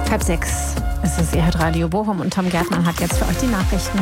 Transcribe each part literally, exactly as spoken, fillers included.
Halb sechs ist es, ihr hört Radio Bochum und Tom Gärtner hat jetzt für euch die Nachrichten.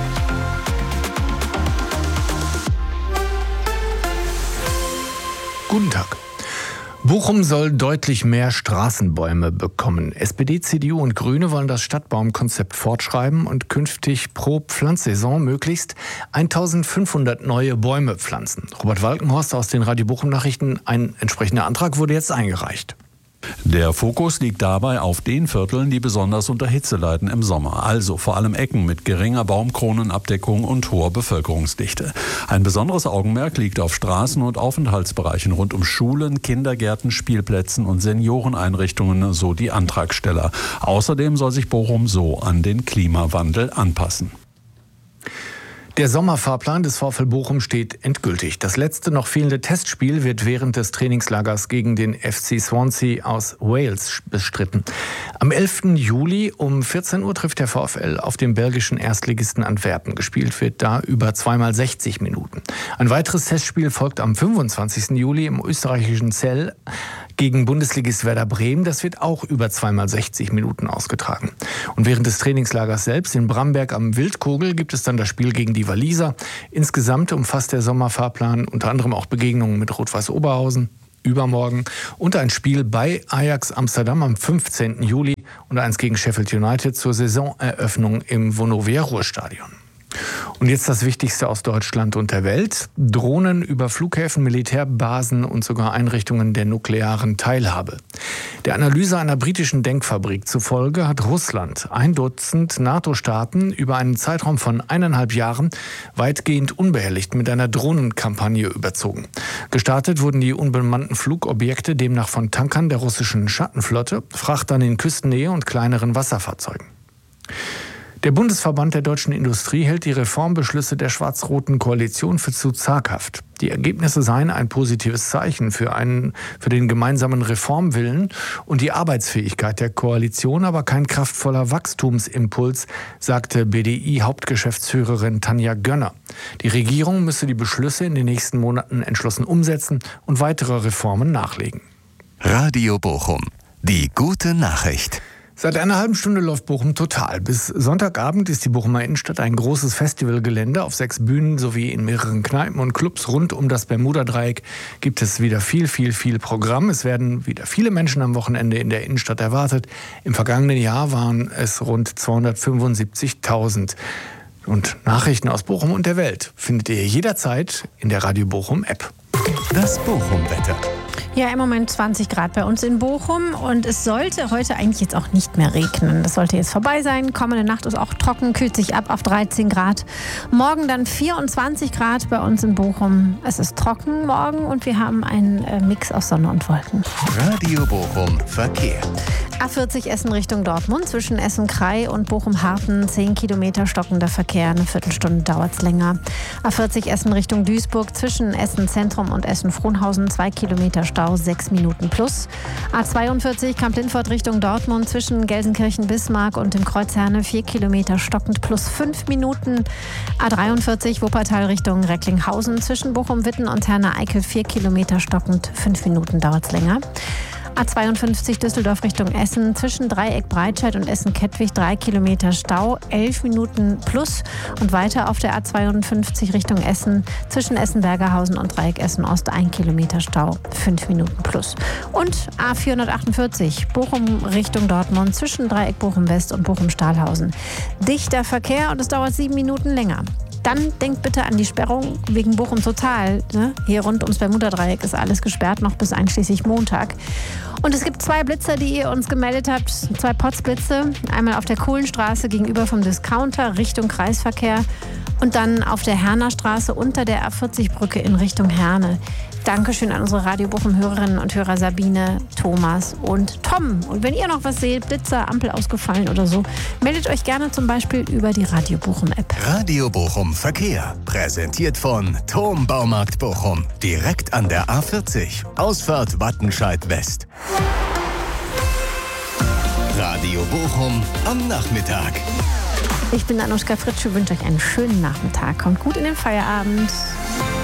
Guten Tag. Bochum soll deutlich mehr Straßenbäume bekommen. S P D, C D U und Grüne wollen das Stadtbaumkonzept fortschreiben und künftig pro Pflanzsaison möglichst eintausendfünfhundert neue Bäume pflanzen. Robert Walkenhorst aus den Radio Bochum Nachrichten. Ein entsprechender Antrag wurde jetzt eingereicht. Der Fokus liegt dabei auf den Vierteln, die besonders unter Hitze leiden im Sommer. Also vor allem Ecken mit geringer Baumkronenabdeckung und hoher Bevölkerungsdichte. Ein besonderes Augenmerk liegt auf Straßen und Aufenthaltsbereichen rund um Schulen, Kindergärten, Spielplätzen und Senioreneinrichtungen, so die Antragsteller. Außerdem soll sich Bochum so an den Klimawandel anpassen. Der Sommerfahrplan des VfL Bochum steht endgültig. Das letzte noch fehlende Testspiel wird während des Trainingslagers gegen den F C Swansea aus Wales bestritten. Am elften Juli um vierzehn Uhr trifft der VfL auf den belgischen Erstligisten Antwerpen. Gespielt wird da über zweimal sechzig Minuten. Ein weiteres Testspiel folgt am fünfundzwanzigsten Juli im österreichischen Zell gegen Bundesligist Werder Bremen. Das wird auch über zweimal sechzig Minuten ausgetragen. Und während des Trainingslagers selbst in Bramberg am Wildkogel gibt es dann das Spiel gegen die Waliser. Insgesamt umfasst der Sommerfahrplan unter anderem auch Begegnungen mit Rot-Weiß Oberhausen übermorgen und ein Spiel bei Ajax Amsterdam am fünfzehnten Juli und eins gegen Sheffield United zur Saisoneröffnung im Vonovia Ruhrstadion. Und jetzt das Wichtigste aus Deutschland und der Welt. Drohnen über Flughäfen, Militärbasen und sogar Einrichtungen der nuklearen Teilhabe. Der Analyse einer britischen Denkfabrik zufolge hat Russland ein Dutzend NATO-Staaten über einen Zeitraum von eineinhalb Jahren weitgehend unbehelligt mit einer Drohnenkampagne überzogen. Gestartet wurden die unbemannten Flugobjekte demnach von Tankern der russischen Schattenflotte, Frachtern in Küstennähe und kleineren Wasserfahrzeugen. Der Bundesverband der deutschen Industrie hält die Reformbeschlüsse der schwarz-roten Koalition für zu zaghaft. Die Ergebnisse seien ein positives Zeichen für, einen, für den gemeinsamen Reformwillen und die Arbeitsfähigkeit der Koalition, aber kein kraftvoller Wachstumsimpuls, sagte B D I-Hauptgeschäftsführerin Tanja Gönner. Die Regierung müsse die Beschlüsse in den nächsten Monaten entschlossen umsetzen und weitere Reformen nachlegen. Radio Bochum, die gute Nachricht. Seit einer halben Stunde läuft Bochum total. Bis Sonntagabend ist die Bochumer Innenstadt ein großes Festivalgelände. Auf sechs Bühnen sowie in mehreren Kneipen und Clubs rund um das Bermuda-Dreieck gibt es wieder viel, viel, viel Programm. Es werden wieder viele Menschen am Wochenende in der Innenstadt erwartet. Im vergangenen Jahr waren es rund zweihundertfünfundsiebzigtausend. Und Nachrichten aus Bochum und der Welt findet ihr jederzeit in der Radio Bochum App. Das Bochum-Wetter. Ja, im Moment zwanzig Grad bei uns in Bochum und es sollte heute eigentlich jetzt auch nicht mehr regnen. Das sollte jetzt vorbei sein. Kommende Nacht ist auch trocken, kühlt sich ab auf dreizehn Grad. Morgen dann vierundzwanzig Grad bei uns in Bochum. Es ist trocken morgen und wir haben einen äh, Mix aus Sonne und Wolken. Radio Bochum Verkehr. A vierzig Essen Richtung Dortmund, zwischen Essen-Krei und Bochum-Harten, zehn Kilometer stockender Verkehr, eine Viertelstunde dauert es länger. A vierzig Essen Richtung Duisburg, zwischen Essen-Zentrum und Essen-Frohnhausen, zwei Kilometer Stau, sechs Minuten plus. A zweiundvierzig Kamp-Lindfort Richtung Dortmund, zwischen Gelsenkirchen-Bismarck und dem Kreuz Herne, vier Kilometer stockend plus fünf Minuten. A dreiundvierzig Wuppertal Richtung Recklinghausen, zwischen Bochum-Witten und Herne-Eickel, vier Kilometer stockend, fünf Minuten dauert es länger. A zweiundfünfzig Düsseldorf Richtung Essen, zwischen Dreieck Breitscheid und Essen-Kettwig drei Kilometer Stau, elf Minuten plus. Und weiter auf der A zweiundfünfzig Richtung Essen, zwischen Essen-Bergerhausen und Dreieck Essen-Ost ein Kilometer Stau, fünf Minuten plus. Und A vierhundertachtundvierzig Bochum Richtung Dortmund, zwischen Dreieck Bochum-West und Bochum-Stahlhausen. Dichter Verkehr und es dauert sieben Minuten länger. Dann denkt bitte an die Sperrung wegen Bochum Total. Ne? Hier rund ums Bermuda-Dreieck ist alles gesperrt, noch bis einschließlich Montag. Und es gibt zwei Blitzer, die ihr uns gemeldet habt. Zwei Potzblitze. Einmal auf der Kohlenstraße gegenüber vom Discounter Richtung Kreisverkehr. Und dann auf der Herner Straße unter der A vierzig Brücke in Richtung Herne. Dankeschön an unsere Radio Bochum-Hörerinnen und Hörer Sabine, Thomas und Tom. Und wenn ihr noch was seht, Blitzer, Ampel ausgefallen oder so, meldet euch gerne zum Beispiel über die Radio Bochum-App. Radio Bochum Verkehr. Präsentiert von Thom Baumarkt Bochum. Direkt an der A vierzig. Ausfahrt Wattenscheid West. Radio Bochum am Nachmittag. Ich bin Anuschka Fritsche, wünsche euch einen schönen Nachmittag. Kommt gut in den Feierabend.